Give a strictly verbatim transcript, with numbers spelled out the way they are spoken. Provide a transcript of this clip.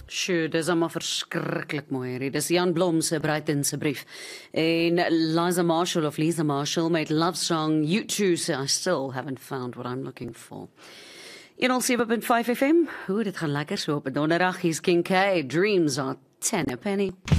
Sjoe, dis allemaal verskriklik mooi hierdie. Dis Jan Blom se Bruitense brief. En Liza Marshall of Lisa Marshall met Love Song U two say I still haven't found what I'm looking for. honderd sewe punt vyf F M. Oeh, dit gaan lekker so op 'n donderdag. Hier's King K. Dreams are ten a penny.